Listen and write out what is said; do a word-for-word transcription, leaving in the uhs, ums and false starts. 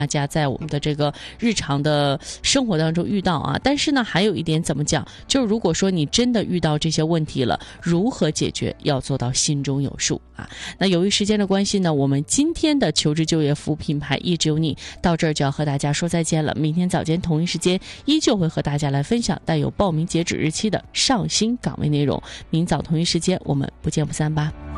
大家在我们的这个日常的生活当中遇到啊。但是呢，还有一点怎么讲，就是如果说你真的遇到这些问题了，如何解决，要做到心中有数啊。那由于时间的关系呢，我们今天的求职就业服务品牌一直有你到这儿就要和大家说再见了。明天早间同一时间依旧会和大家来分享带有报名截止日期的上新岗位内容。明早同一时间我们不见不散吧。